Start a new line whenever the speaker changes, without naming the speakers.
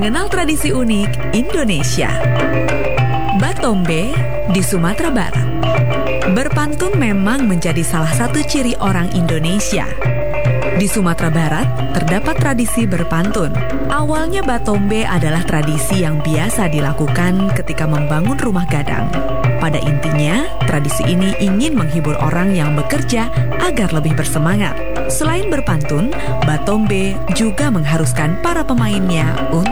mengenal tradisi unik Indonesia. Batombe di Sumatera Barat. Berpantun memang menjadi salah satu ciri orang Indonesia. Di Sumatera Barat terdapat tradisi berpantun. Awalnya batombe adalah tradisi yang biasa dilakukan ketika membangun rumah gadang. Pada intinya, tradisi ini ingin menghibur orang yang bekerja agar lebih bersemangat. Selain berpantun, batombe juga mengharuskan para pemainnya untuk